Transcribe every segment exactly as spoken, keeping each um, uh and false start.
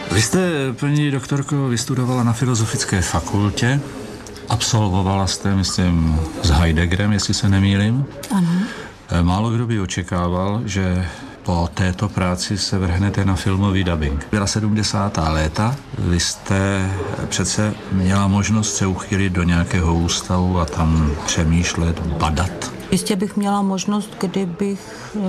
Vy jste, paní doktorko, vystudovala na Filozofické fakultě, absolvovala jste, myslím, s Heideggerem, jestli se nemýlím. Ano. Málo kdo by očekával, že po této práci se vrhnete na filmový dabing. Byla sedmdesátá léta, vy jste přece měla možnost se uchýlit do nějakého ústavu a tam přemýšlet, badat. Jistě bych měla možnost, kdybych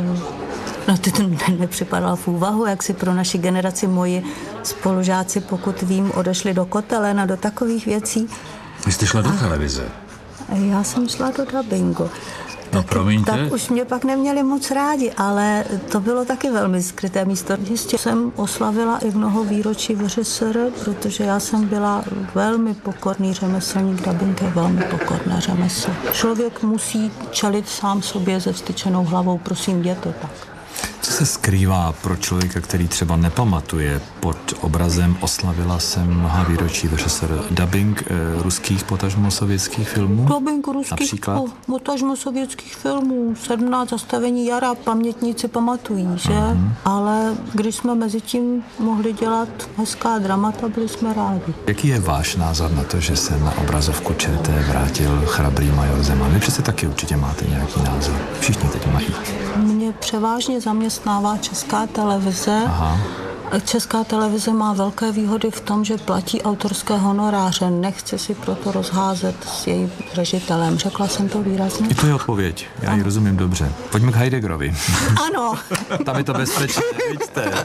no, ty to nepřipadala v úvahu, jak si pro naši generaci moji spolužáci, pokud vím, odešli do kotelen a do takových věcí. Vy jste šla do televize? Já jsem šla do dabingu. No, tak, promiňte. tak už mě pak neměli moc rádi, ale to bylo taky velmi skryté místo. Jistě jsem oslavila i mnoho výročí V Ř S R, protože já jsem byla velmi pokorný řemeslník. Dabing je velmi pokorné řemeslo. Člověk musí čelit sám sobě se vztyčenou hlavou, prosím, je to tak. Co se skrývá pro člověka, který třeba nepamatuje pod obrazem oslavila jsem mnoha výročí V Ř S R dabing eh, ruských potažmo sovětských filmů? Dabing ruských potažmo sovětských filmů, sedmnáct zastavení jara, pamětníci pamatují, že? Uh-huh. Ale když jsme mezi tím mohli dělat hezká dramata, byli jsme rádi. Jaký je váš názor na to, že se na obrazovku Č T vrátil chrabrý major Zeman? Vy přece taky určitě máte nějaký názor. Všichni teď mají. Mě převážně zaměstnává Česká televize. Aha. Česká televize má velké výhody v tom, že platí autorské honoráře. Nechce si proto rozházet s jejím ředitelem. Řekla jsem to výrazně? I to je odpověď. Já ji rozumím dobře. Pojďme k Heideggerovi. Ano. Tam je to bezpečné, vidíte.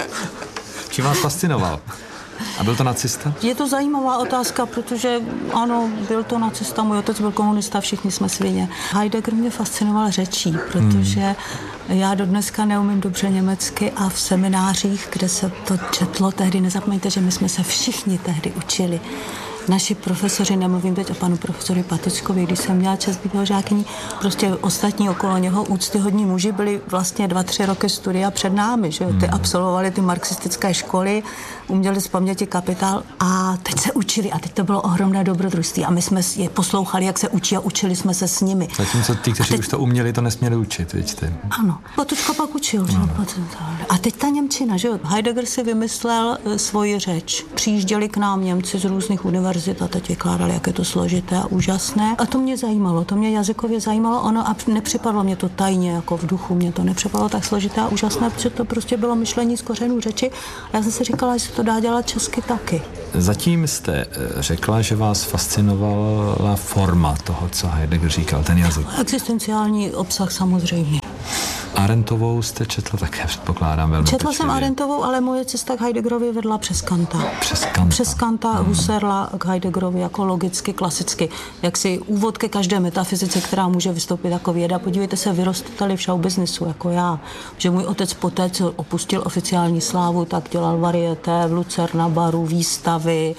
Čím vás fascinoval? A byl to nacista? Je to zajímavá otázka, protože ano, byl to nacista, můj otec byl komunista, všichni jsme svině. Heidegger mě fascinoval řečí, protože hmm. já do dneska neumím dobře německy a v seminářích, kde se to četlo tehdy, nezapomeňte, že my jsme se všichni tehdy učili. Naši profesoři, nemluvím teď o panu profesoru Patečkovi, když jsem měla čas být jeho žákyní, prostě ostatní okolo něho úctyhodní muži byli vlastně dva, tři roky studia před námi, že jo? Ty absolvovali ty marxistické školy, uměli z paměti Kapitál a teď se učili a teď to bylo ohromné dobrodružství a my jsme je poslouchali, jak se učí a učili jsme se s nimi. Zatímco ty, kteří teď... už to uměli, to nesměli učit, vidíte. Ano, Patučka pak učil, že? A teď ta němčina, že jo? Heidegger si vymyslel svoji řeč. Přijížděli k nám Němci z různých univerzit a teď vykládali, jak je to složité a úžasné. A to mě zajímalo, to mě jazykově zajímalo, ono a nepřipadlo mě to tajně, jako v duchu, mě to nepřipadlo tak složité a úžasné, protože to prostě bylo myšlení z kořenů řeči. A já jsem si říkala, že se to dá dělat česky taky. Zatím jste řekla, že vás fascinovala forma toho, co Heidegger říkal, ten jazyk. Existenciální obsah samozřejmě. Arendtovou jste četla také, předpokládám, velmi Četla pečlivě. jsem Arendtovou, ale moje cesta k Heideggerovi vedla přes Kanta. Přes Kanta. Přes Kanta, hmm. Husserla k Heideggerovi jako logicky, klasicky. Jak si úvod ke každé metafyzice, která může vystoupit jako věda. Podívejte se, vyrostali v showbiznisu, jako já. Že můj otec poté, co opustil oficiální slávu, tak dělal varieté v Lucerna baru, výstavy,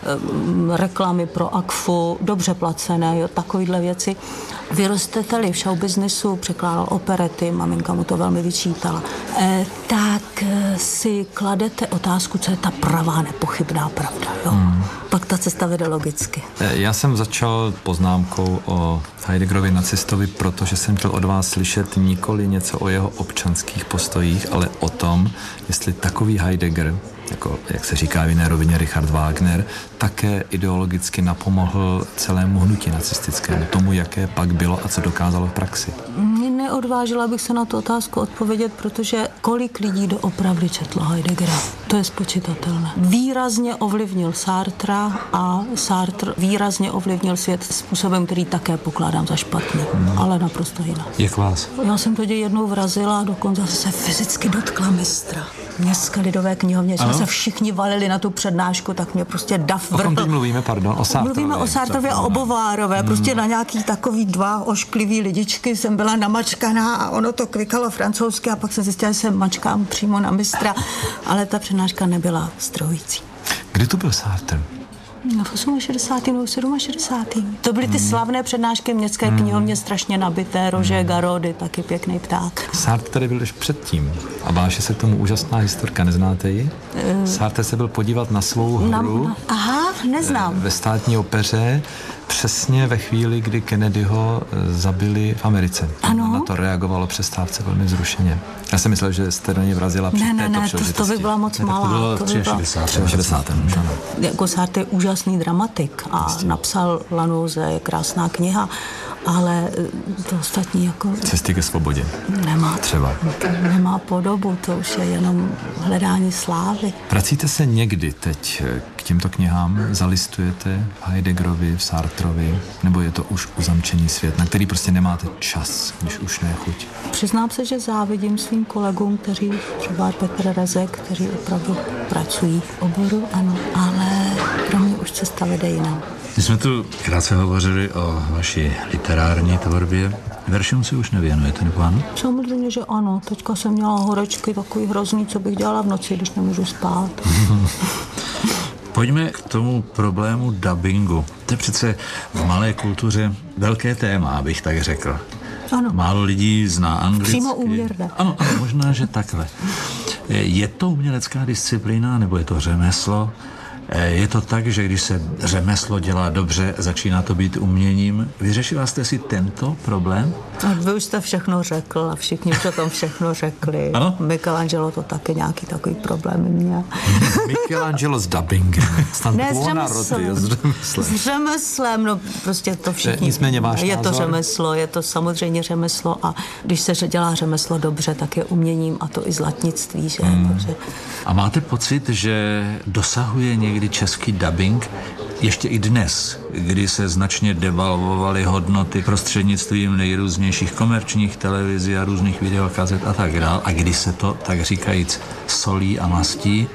reklamy pro Akfu, dobře placené, jo, takovýhle věci. Vyrostete-li v showbiznisu, překládal operety, maminka mu to velmi vyčítala, e, tak si kladete otázku, co je ta pravá, nepochybná pravda. Jo? Hmm. Pak ta cesta vede logicky. Já jsem začal poznámkou o Heideggerovi nacistovi, protože jsem chtěl od vás slyšet nikoli něco o jeho občanských postojích, ale o tom, jestli takový Heidegger, jako, jak se říká v jiné rovině Richard Wagner, také ideologicky napomohl celému hnutí nacistickému, tomu, jaké pak bylo a co dokázalo v praxi. Neodvážila bych se na tu otázku odpovědět, protože kolik lidí doopravdy četlo Heideggera, to je spočitatelné. Výrazně ovlivnil Sartra a Sartre výrazně ovlivnil svět způsobem, který také pokládám za špatný, hmm. ale naprosto jinak. Jak vás? Já jsem to jednou vrazila a dokonce se fyzicky dotkla mistra. Městské lidové knihovně, jsme se všichni valili na tu přednášku, tak mě prostě dav vrhl. O kom teď mluvíme, pardon? O Sartrově. Mluvíme o Sartrově a o Beauvoirové. Hmm. Prostě na nějaký takový dva ošklivý lidičky jsem byla namačkaná a ono to kvikalo francouzsky a pak jsem zjistila, že se mačkám přímo na mistra, ale ta přednáška nebyla strojící. Kdy to byl Sartre? No v šedesátém osmém, šedesátém sedmém To byly ty hmm. slavné přednášky městské hmm. knihovně, strašně nabité, Roger hmm. Garody, taky pěkný pták. Sartre tady byl už předtím a váže se k tomu úžasná historka, neznáte ji? Uh, Sartre se byl podívat na svou hru. Na, aha, neznám. Ve státní opeře, přesně ve chvíli, kdy Kennedyho zabili v Americe. Ano. Na to reagovalo přestávce velmi vzrušeně. Já jsem myslel, že jste na ně vrazila při ne, ne, této ne, příležitosti. to, to by byla moc Ne, malá. to bylo to by byla... šedesát tři. Jako Sartre je úžasný dramatik a Jistě. napsal Lanouze, je krásná kniha, ale to ostatní jako... Cesty ke svobodě. Nemá. Třeba. Nemá podobu, to už je jenom hledání slávy. Vracíte se někdy teď k těmto knihám? Zalistujete v Heideggerovi, v Sartrovi? Nebo je to už uzamčený svět, na který prostě nemáte čas, když už nechuť? Přiznám se, že závidím svým kolegům, kteří třeba Petr Rezek, kteří opravdu pracují v oboru, ano, ale pro mě už cesta vede jinam. My jsme tu krátce hovořili o vaší literární tvorbě. Veršům si už nevěnujete, nebo ano? Samozřejmě, že ano. Teďka jsem měla horečky takový hrozný, co bych dělala v noci, když nemůžu spát. Pojďme k tomu problému dabingu. To je přece v malé kultuře velké téma, abych tak řekl. Ano. Málo lidí zná anglicky. Přímo úměr jde. Ano, ano, možná, že takhle. Je to umělecká disciplína, nebo je to řemeslo? Je to tak, že když se řemeslo dělá dobře, začíná to být uměním. Vyřešila jste si tento problém? A vy už jste všechno řekl a všichni už o tom všechno řekli. Ano? Michelangelo to taky nějaký takový problém měl. Michelangelo s dubbingem. Ne, s řemeslem. S řemeslem, no prostě to všichni. Nicméně váš Je to názor? řemeslo, je to samozřejmě řemeslo a když se dělá řemeslo dobře, tak je uměním a to i zlatnictví, že? Hmm. Takže... A máte pocit, že dosahuje někdy český dubbing ještě i dnes, kdy se značně devalvovaly hodnoty prostřednictvím nejrůznějších komerčních televizí a různých videokazet a tak dál, a kdy se to, tak říkajíc, solí a mastí,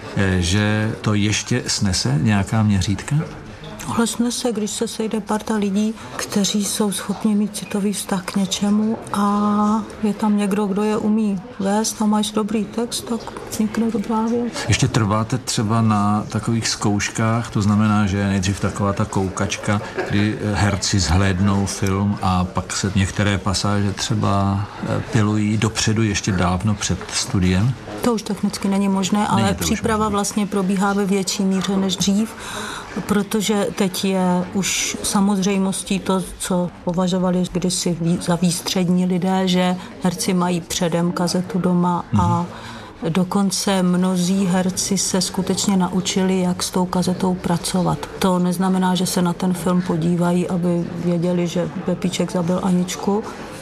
že to ještě snese nějaká měřítka? Ale snese, když se sejde parta lidí, kteří jsou schopni mít citový vztah k něčemu a je tam někdo, kdo je umí vést a máš dobrý text, tak vznikne dobrá věc. Ještě trváte třeba na takových zkouškách, to znamená, že nejdřív taková ta koukačka, kdy herci zhlédnou film a pak se některé pasáže třeba pilují dopředu ještě dávno před studiem? To už technicky není možné, ale není příprava možné. Vlastně probíhá ve větší míře než dřív, protože teď je už samozřejmostí to, co považovali kdysi za výstřední lidé, že herci mají předem kazetu doma a dokonce mnozí herci se skutečně naučili, jak s tou kazetou pracovat. To neznamená, že se na ten film podívají, aby věděli, že Pepíček zabil Aničku,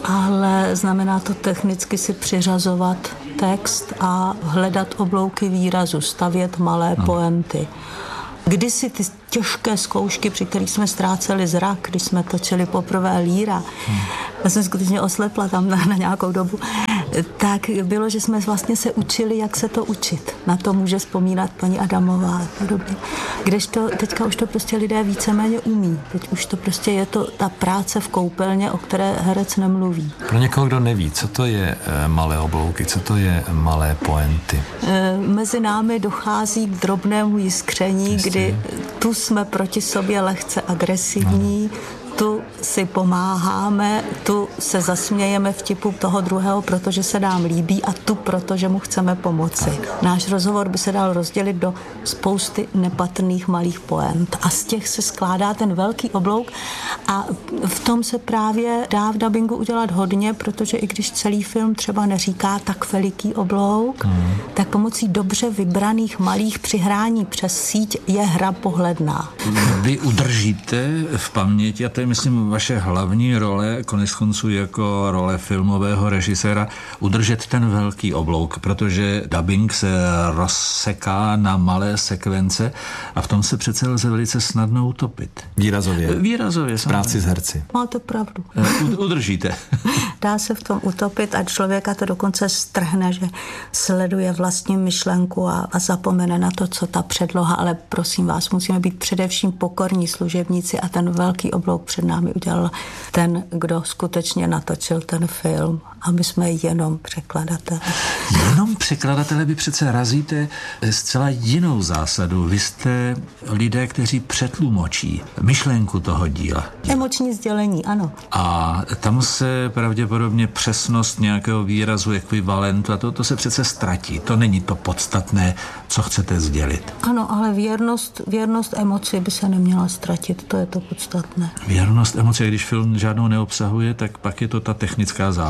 ale znamená to technicky si přiřazovat text a hledat oblouky výrazu, stavět malé no. poenty. Kdysi ty těžké zkoušky, při kterých jsme ztráceli zrak, když jsme točili poprvé Líra, hmm. já jsem skutečně oslepla tam na, na nějakou dobu, tak bylo, že jsme vlastně se učili, jak se to učit. Na to může vzpomínat paní Adamová a podobně. Kdežto teďka už to prostě lidé víceméně umí. Teď už to prostě je to ta práce v koupelně, o které herec nemluví. Pro někoho, kdo neví, co to je e, malé oblouky, co to je malé poenty? E, mezi námi dochází k drobnému jiskření, Jistě. Kdy tu jsme proti sobě lehce agresivní, no. Tu si pomáháme, tu se zasmějeme vtipu toho druhého, protože se nám líbí a tu, protože mu chceme pomoci. Tak. Náš rozhovor by se dal rozdělit do spousty nepatrných malých poent a z těch se skládá ten velký oblouk a v tom se právě dá v dabingu udělat hodně, protože i když celý film třeba neříká tak veliký oblouk, hmm. tak pomocí dobře vybraných malých přihrání přes síť je hra pohledná. Vy udržíte v paměti, a to je myslím vaše hlavní role, konec konců jako role filmového režiséra, udržet ten velký oblouk, protože dabing se rozseká na malé sekvence a v tom se přece lze velice snadno utopit. Výrazově. Výrazově. V práci s herci. Máte pravdu. Udržíte. Dá se v tom utopit a člověka to dokonce strhne, že sleduje vlastní myšlenku a, a zapomene na to, co ta předloha, ale prosím vás, musíme být především pokorní služebníci a ten velký oblouk před námi udělal ten, kdo skutečně natočil ten film. A my jsme jenom překladatelé. Jenom překladatelé by přece razíte zcela jinou zásadu. Vy jste lidé, kteří přetlumočí myšlenku toho díla. Emoční sdělení, ano. A tam se pravděpodobně přesnost nějakého výrazu, ekvivalentu, a to, to se přece ztratí. To není to podstatné, co chcete sdělit. Ano, ale věrnost, věrnost emoci by se neměla ztratit, to je to podstatné. Věrnost emoci, když film žádnou neobsahuje, tak pak je to ta technická záležitost.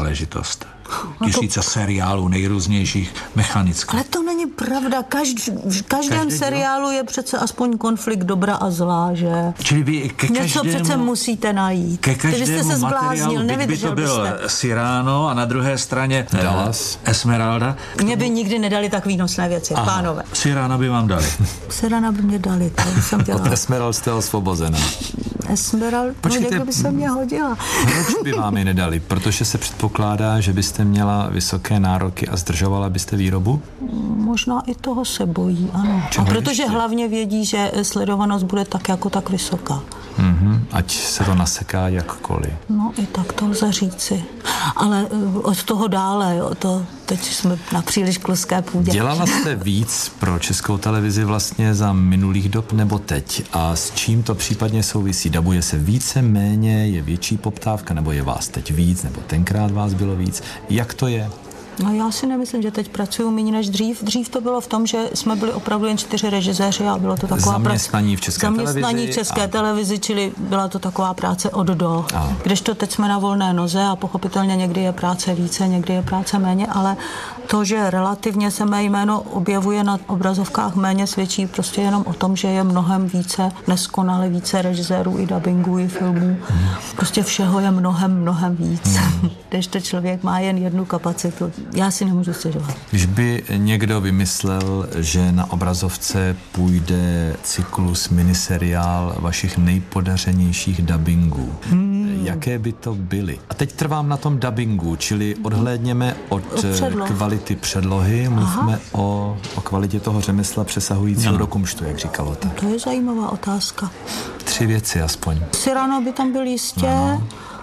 dost. Tisíce seriálů nejrůznějších, mechanických. Ale to není pravda. Každý, v každém Každý, seriálu je přece aspoň konflikt dobra a zla, že? Čili vy ke Něco každému, přece musíte najít. ke každému Vy jste se materiálu, zbláznil, byť by nevydržel to byl byste. Cyrano a na druhé straně Dallas. Esmeralda. Mně by nikdy nedali tak výnosné věci, Aha, pánové. Cyrano by vám dali. Serana by mě dali, to jsem Od dělala. Esmeralda jste osvobozená. Esmeral, no Počkejte, někdo by se mě hodila. Proč by vám je nedali? Protože se předpokládá, že byste měla vysoké nároky a zdržovala byste výrobu? Možná i toho se bojí, ano. A Čeho protože ještě? hlavně vědí, že sledovanost bude tak jako tak vysoká. Mhm, ať se to naseká jakkoliv. No i tak to lze říci. Ale eh, od toho dále, jo, to teď jsme na příliš kluské půdě. Dělala jste víc pro Českou televizi vlastně za minulých dob nebo teď? A s čím to případně souvisí? Dabuje se více, méně, je větší poptávka, nebo je vás teď víc, nebo tenkrát vás bylo víc? Jak to je? No já si nemyslím, že teď pracuju méně než dřív. Dřív to bylo v tom, že jsme byli opravdu jen čtyři režiséři a bylo to taková Zaměstnaní v České Zaměstnaní televizi v České a- televizi, čili byla to taková práce od do. A. Kdežto teď jsme na volné noze a pochopitelně někdy je práce více, někdy je práce méně, ale to, že relativně se mé jméno objevuje na obrazovkách méně, svědčí prostě jenom o tom, že je mnohem více, neskonale více režisérů i dabingů, i filmů. Hmm. Prostě všeho je mnohem, mnohem víc. Hmm. Kdežto člověk má jen jednu kapacitu. Já si nemůžu stěžovat. Když by někdo vymyslel, že na obrazovce půjde cyklus, miniseriál vašich nejpodařenějších dabingů, hmm. jaké by to byly? A teď trvám na tom dabingu, čili odhlédněme od Předloh. kvality předlohy, mluvme o, o kvalitě toho řemesla přesahujícího no. do kumštu, jak říkalo tak. To je zajímavá otázka. Tři věci aspoň. Cyrano by tam byl jistě, Ano.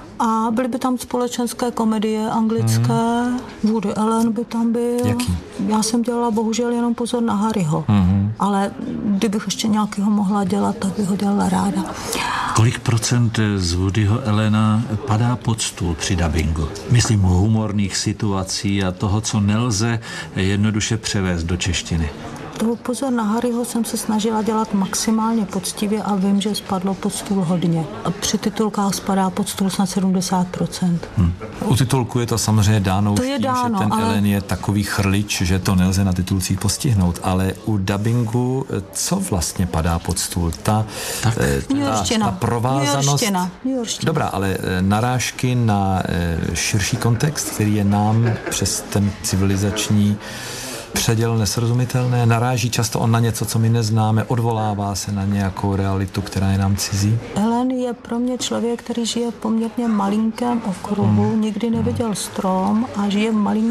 a byly by tam společenské komedie anglické, mm. Woody Allen by tam byl. Jaký? Já jsem dělala bohužel jenom pozor na Harryho, mm. ale kdybych ještě nějakého mohla dělat, tak bych ho dělala ráda. Kolik procent z Woodyho Allena padá pod stůl při dabingu? Myslím humorných situací a toho, co nelze jednoduše převést do češtiny. Toho pozor na Harryho jsem se snažila dělat maximálně poctivě a vím, že spadlo pod stůl hodně. A při titulkách spadá pod stůl snad sedmdesát procent. Hmm. U titulku je to samozřejmě dáno To už je tím, dáno, že ten ale... Ellen je takový chrlič, že to nelze na titulcích postihnout, ale u dabingu co vlastně padá pod stůl? Ta, tak. ta, ta provázanost... Newyorština. Newyorština. Dobrá, ale narážky na širší kontext, který je nám přes ten civilizační předěl nesrozumitelné, naráží často on na něco, co my neznáme, odvolává se na nějakou realitu, která je nám cizí? Ellen je pro mě člověk, který žije v poměrně malinkém okruhu, hmm. nikdy neviděl strom a žije v malinkém